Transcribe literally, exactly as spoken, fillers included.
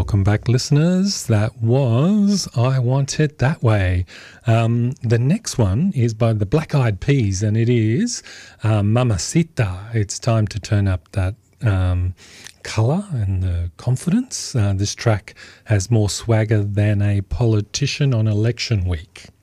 Welcome back, listeners. That was I Want It That Way. Um, the next one is by the Black Eyed Peas, and it is uh, Mamacita. It's time to turn up that um, colour and the confidence. Uh, this track has more swagger than a politician on election week.